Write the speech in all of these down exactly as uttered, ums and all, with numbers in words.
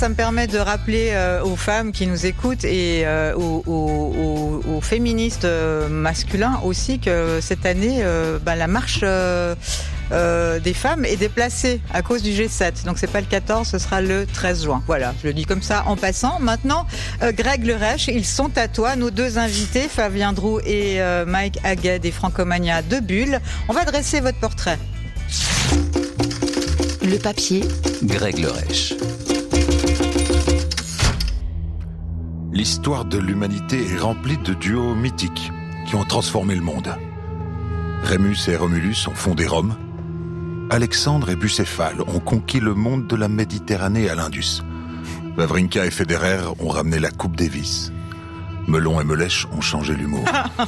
Ça me permet de rappeler euh, aux femmes qui nous écoutent et euh, aux, aux, aux, aux féministes euh, masculins aussi que cette année, euh, bah, la marche euh, euh, des femmes est déplacée à cause du G sept. Donc c'est pas le quatorze, ce sera le treize juin. Voilà, je le dis comme ça en passant. Maintenant, euh, Greg Lerèche, ils sont à toi, nos deux invités, Flavien Droux et euh, Mike Haguet des Francomania de Bulle. On va dresser votre portrait. Le papier. Greg Lerèche. L'histoire de l'humanité est remplie de duos mythiques qui ont transformé le monde. Rémus et Romulus ont fondé Rome. Alexandre et Bucéphale ont conquis le monde de la Méditerranée à l'Indus. Wawrinka et Federer ont ramené la Coupe Davis. Melon et Melèche ont changé l'humour.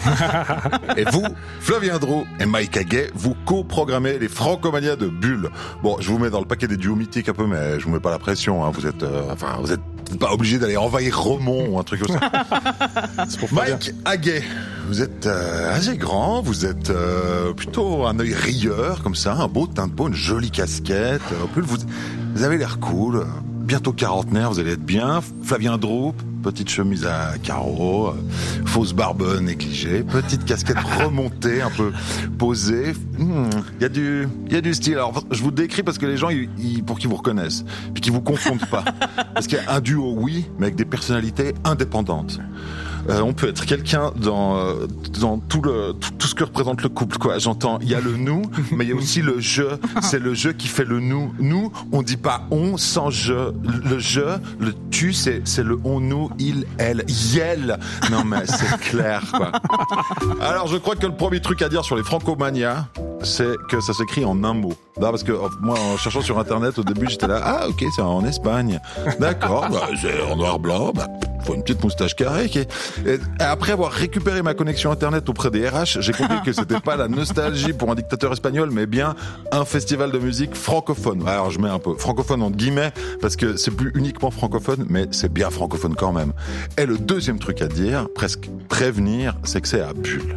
Et vous, Flavien Droux et Mike Haguet, vous co-programmez les Francomania de Bulle. Bon, je vous mets dans le paquet des duos mythiques un peu, mais je vous mets pas la pression. Hein. Vous êtes, euh, enfin, vous êtes pas obligé d'aller envahir Romont ou un truc comme ça. C'est pour Mike Haguet, vous êtes euh, assez grand, vous êtes euh, plutôt un œil rieur comme ça, un beau teint de peau, une jolie casquette. En plus, vous, vous avez l'air cool. Bientôt quarantenaire, vous allez être bien. Flavien Droux, petite chemise à carreaux, euh, fausse barbe négligée, petite casquette remontée, un peu posée. Il mmh, y a du, il y a du style. Alors, je vous décris parce que les gens, ils, ils, pour qu'ils vous reconnaissent, puis qu'ils vous confondent pas. Parce qu'il y a un duo, oui, mais avec des personnalités indépendantes. Euh, on peut être quelqu'un dans euh, dans tout le tout, tout ce que représente le couple, quoi. J'entends, il y a le nous, mais il y a aussi le je. C'est le je qui fait le nous. Nous, on dit pas on sans je. Le je, le tu, c'est c'est le on, nous, il, elle, yel. Non mais c'est clair, quoi. Alors je crois que le premier truc à dire sur les Francomania, c'est que ça s'écrit en un mot. Non, parce que moi, en cherchant sur internet au début, j'étais là, ah ok, c'est en Espagne. D'accord, bah, c'est en noir blanc. Bah, faut une petite moustache carrée. Qui est... Et après avoir récupéré ma connexion internet auprès des R H, j'ai compris que c'était pas la nostalgie pour un dictateur espagnol, mais bien un festival de musique francophone. Alors je mets un peu francophone entre guillemets, parce que c'est plus uniquement francophone, mais c'est bien francophone quand même. Et le deuxième truc à dire, presque prévenir, c'est que c'est à Bulle.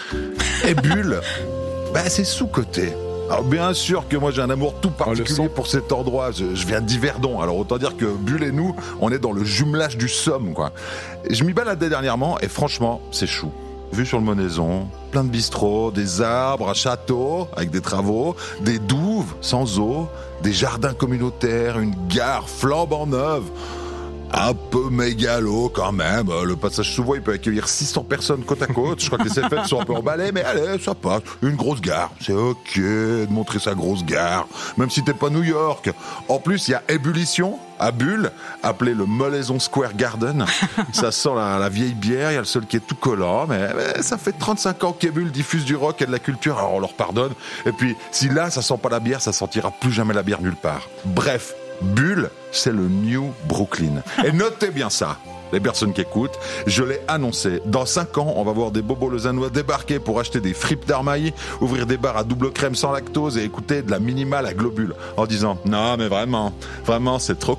Et Bulle, bah, c'est sous-coté. Alors bien sûr que moi j'ai un amour tout particulier pour cet endroit. Je, je viens d'Yverdon, alors autant dire que Bulle et nous, on est dans le jumelage du Somme, quoi. Et je m'y baladais dernièrement et franchement, c'est chou. Vue sur le Monézon, plein de bistrots, des arbres, un château avec des travaux, des douves sans eau, des jardins communautaires, une gare flambant neuve. Un peu mégalo quand même. Le passage Sous-Voie, il peut accueillir six cents personnes côte à côte. Je crois que les C F L sont un peu emballés, mais allez, ça passe. Une grosse gare, c'est ok de montrer sa grosse gare, même si t'es pas New York. En plus, il y a ébullition à Bulle, appelé le Molaison Square Garden. Ça sent la, la vieille bière, il y a le sol qui est tout collant, mais, mais ça fait trente-cinq ans qu'est Bulle diffuse du rock et de la culture, alors on leur pardonne. Et puis, si là, ça sent pas la bière, ça sentira plus jamais la bière nulle part. Bref, Bulle, c'est le New Brooklyn. Et notez bien ça, les personnes qui écoutent, je l'ai annoncé. Dans cinq ans, on va voir des bobos lausannois débarquer pour acheter des fripes d'Armailly, ouvrir des bars à double crème sans lactose et écouter de la minimale à globules. En disant, non mais vraiment, vraiment c'est trop